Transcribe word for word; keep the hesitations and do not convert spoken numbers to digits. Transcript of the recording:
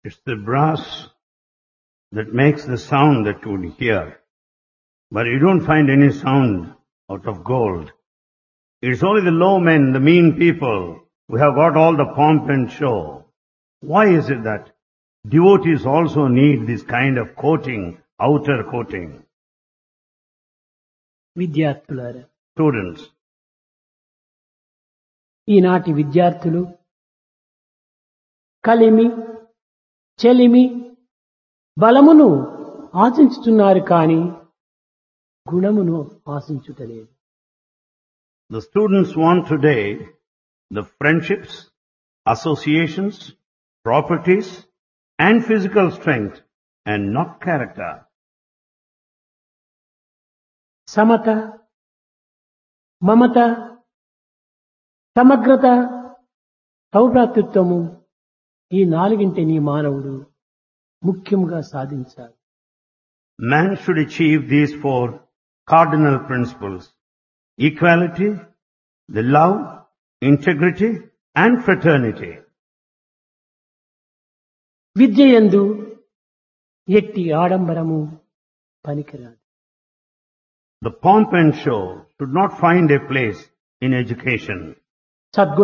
It's the brass that makes the sound that you would hear. But you don't find any sound out of gold. It's only the low men, the mean people, who have got all the pomp and show. Why is it that devotees also need this kind of coating, outer coating? విద్యార్థులారా, Students, ఈనాటి విద్యార్థులు కలిమి చెలిమి బలమును ఆశించుతున్నారు కానీ గుణమును ఆశించుటలేదు. the students want today the friendships, associations, properties, and physical strength, and not character. Samata, మమత, సమగ్రత, సౌభ్రాతృత్వము ఈ నాలుగింటిని మానవుడు ముఖ్యంగా సాధించాలి. Man should achieve these four cardinal principles: equality, the love, integrity, and fraternity. విద్యయందు ఎట్టి ఆడంబరము పనికిరాదు. The pomp and show should not find a place in education. సద్గుణ